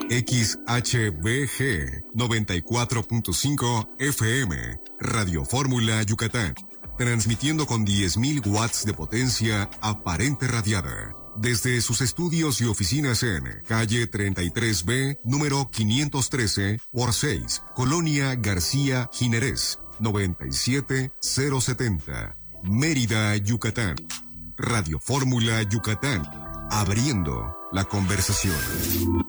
XHBG 94.5 FM, Radio Fórmula Yucatán, transmitiendo con 10.000 watts de potencia aparente radiada. Desde sus estudios y oficinas en calle 33B, número 513 por 6, Colonia García Jiménez, 97070, Mérida, Yucatán. Radio Fórmula Yucatán, abriendo la conversación.